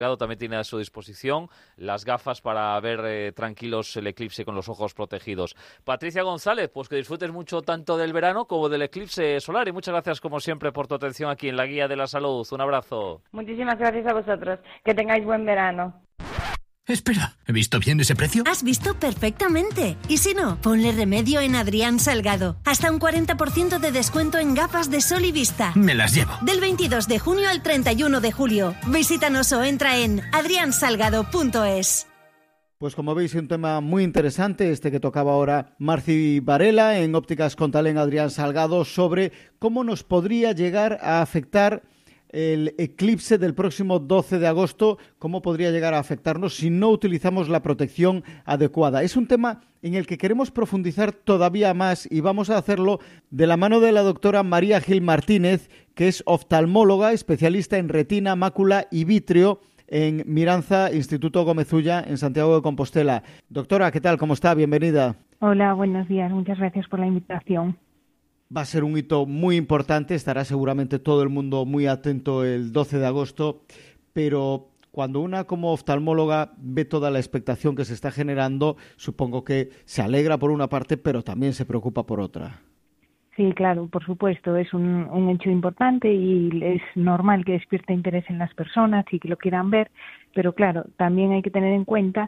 también tiene a su disposición las gafas para ver tranquilos el eclipse con los ojos protegidos. Patricia González, pues que disfrutes mucho tanto del verano como del eclipse solar y muchas gracias como siempre por tu atención aquí en la Guía de la Salud. Un abrazo. Muchísimas gracias a vosotros. Que tengáis buen verano. Espera, ¿he visto bien ese precio? Has visto perfectamente. Y si no, ponle remedio en Adrián Salgado. Hasta un 40% de descuento en gafas de sol y vista. Me las llevo. Del 22 de junio al 31 de julio. Visítanos o entra en adriansalgado.es. Pues como veis, un tema muy interesante este que tocaba ahora Marci Varela en Ópticas Contalén Adrián Salgado sobre cómo nos podría llegar a afectar el eclipse del próximo 12 de agosto, cómo podría llegar a afectarnos si no utilizamos la protección adecuada. Es un tema en el que queremos profundizar todavía más y vamos a hacerlo de la mano de la doctora María Gil Martínez, que es oftalmóloga, especialista en retina, mácula y vítreo en Miranza, Instituto Gómez Ulla, en Santiago de Compostela. Doctora, ¿qué tal? ¿Cómo está? Bienvenida. Hola, buenos días. Muchas gracias por la invitación. Va a ser un hito muy importante, estará seguramente todo el mundo muy atento el 12 de agosto, pero cuando una como oftalmóloga ve toda la expectación que se está generando, supongo que se alegra por una parte, pero también se preocupa por otra. Sí, claro, por supuesto, es un hecho importante y es normal que despierte interés en las personas y que lo quieran ver, pero claro, también hay que tener en cuenta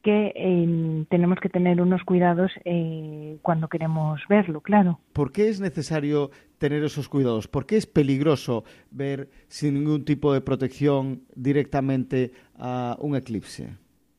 que tenemos que tener unos cuidados cuando queremos verlo, claro. ¿Por qué es necesario tener esos cuidados? ¿Por qué es peligroso ver sin ningún tipo de protección directamente a un eclipse?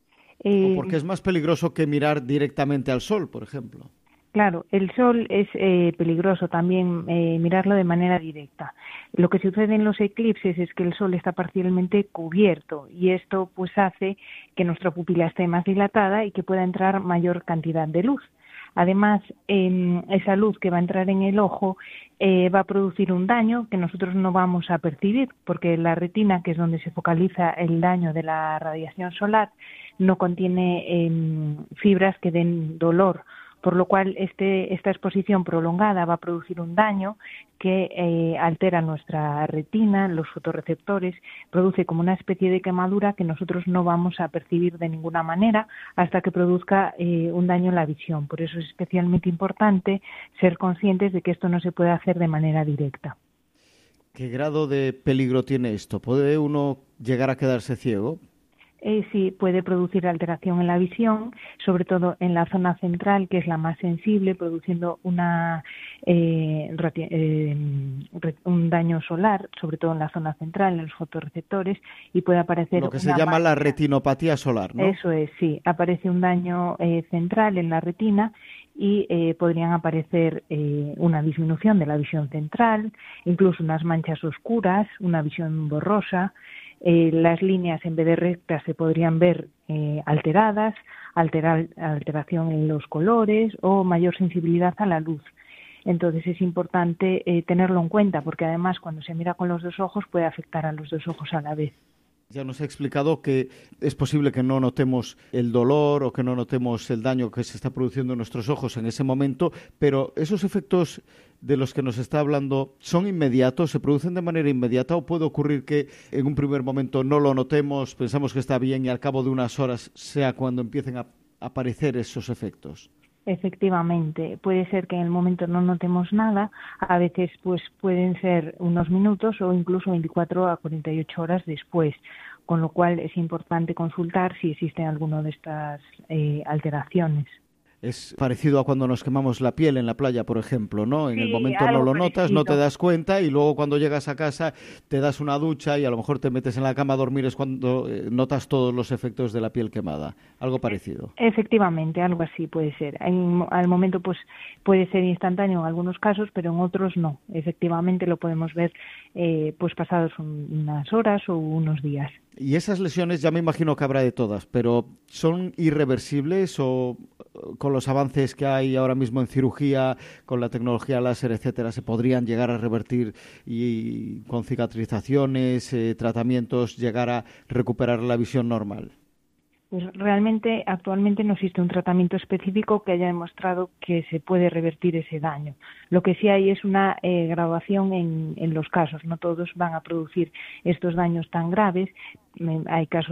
¿O por qué es más peligroso que mirar directamente al sol, por ejemplo? Claro, el sol es peligroso también mirarlo de manera directa. Lo que sucede en los eclipses es que el sol está parcialmente cubierto y esto pues hace que nuestra pupila esté más dilatada y que pueda entrar mayor cantidad de luz. Además, esa luz que va a entrar en el ojo va a producir un daño que nosotros no vamos a percibir porque la retina, que es donde se focaliza el daño de la radiación solar, no contiene fibras que den dolor, por lo cual esta exposición prolongada va a producir un daño que altera nuestra retina, los fotorreceptores, produce como una especie de quemadura que nosotros no vamos a percibir de ninguna manera hasta que produzca un daño en la visión. Por eso es especialmente importante ser conscientes de que esto no se puede hacer de manera directa. ¿Qué grado de peligro tiene esto? ¿Puede uno llegar a quedarse ciego? Sí, puede producir alteración en la visión, sobre todo en la zona central, que es la más sensible, produciendo un daño solar, sobre todo en la zona central, en los fotorreceptores, y puede aparecer... Lo que se llama la retinopatía solar, ¿no? Eso es, sí. Aparece un daño central en la retina y podrían aparecer una disminución de la visión central, incluso unas manchas oscuras, una visión borrosa. Las líneas en vez de rectas se podrían ver alteradas, alteración en los colores o mayor sensibilidad a la luz. Entonces es importante tenerlo en cuenta porque además cuando se mira con los dos ojos puede afectar a los dos ojos a la vez. Ya nos ha explicado que es posible que no notemos el dolor o que no notemos el daño que se está produciendo en nuestros ojos en ese momento, pero esos efectos de los que nos está hablando son inmediatos, se producen de manera inmediata o puede ocurrir que en un primer momento no lo notemos, pensamos que está bien y al cabo de unas horas sea cuando empiecen a aparecer esos efectos. Efectivamente, puede ser que en el momento no notemos nada, a veces pues pueden ser unos minutos o incluso 24 a 48 horas después, con lo cual es importante consultar si existen alguna de estas alteraciones. Es parecido a cuando nos quemamos la piel en la playa, por ejemplo, ¿no? En el momento no lo notas, parecido. no te das cuenta y luego cuando llegas a casa te das una ducha y a lo mejor te metes en la cama a dormir, es cuando notas todos los efectos de la piel quemada. Algo parecido. Efectivamente, algo así puede ser. Al momento pues puede ser instantáneo en algunos casos, pero en otros no. Efectivamente lo podemos ver pues pasados unas horas o unos días. Y esas lesiones ya me imagino que habrá de todas, pero ¿son irreversibles o con los avances que hay ahora mismo en cirugía, con la tecnología láser, etcétera, se podrían llegar a revertir y con cicatrizaciones, tratamientos, llegar a recuperar la visión normal? Pues realmente actualmente no existe un tratamiento específico que haya demostrado que se puede revertir ese daño. Lo que sí hay es una graduación en los casos. No todos van a producir estos daños tan graves. Hay casos